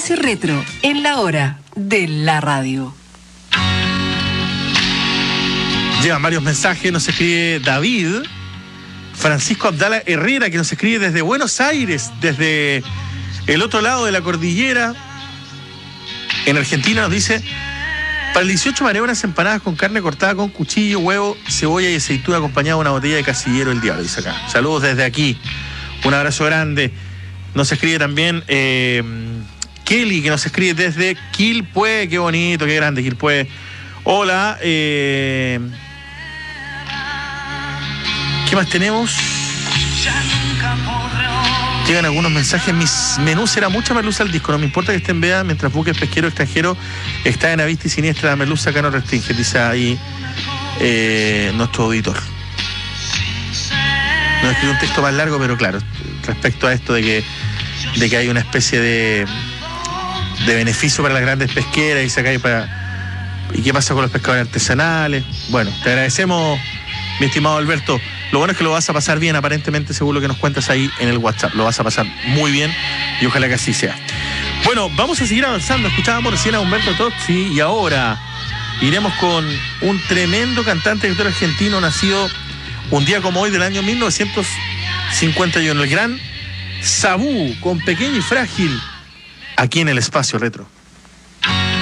Espacio Retro, en la hora de la radio. Llegan varios mensajes, nos escribe David Francisco Abdala Herrera, que nos escribe desde Buenos Aires, desde el otro lado de la cordillera, en Argentina. Nos dice: para el 18 mareo unas empanadas con carne cortada con cuchillo, huevo, cebolla y aceituna, acompañada de una botella de Casillero El Diablo, dice acá. Saludos desde aquí, un abrazo grande. Nos escribe también Kelly, que nos escribe desde Quilpué. Qué bonito, qué grande Quilpué. Hola, ¿qué más tenemos? Llegan algunos mensajes. Mis menús será mucha merluza al disco. No me importa que estén vea mientras buques pesqueros extranjeros está en la vista y siniestra. La merluza acá no restringe, dice ahí nuestro auditor. No escribí un texto más largo, pero claro, respecto a esto de que hay una especie de beneficio para las grandes pesqueras, dice acá, ¿y qué pasa con los pescadores artesanales? Bueno, te agradecemos, mi estimado Alberto. Lo bueno es que lo vas a pasar bien, aparentemente, según lo que nos cuentas ahí en el WhatsApp. Lo vas a pasar muy bien y ojalá que así sea. Bueno, vamos a seguir avanzando. Escuchábamos recién a Humberto Tozzi y ahora iremos con un tremendo cantante y actor argentino nacido un día como hoy del año 1951. El gran Sabú, con Pequeño y Frágil, aquí en el Espacio Retro.